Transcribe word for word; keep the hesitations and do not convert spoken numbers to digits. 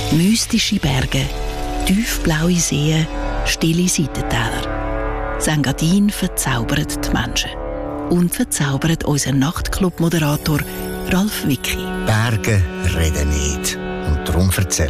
Mystische Berge, tiefblaue Seen, stille Seitentäler. Engadin verzaubert die Menschen. Und verzaubert unseren Nachtclub-Moderator Ralf Wicki. Berge reden nicht. Und darum erzählen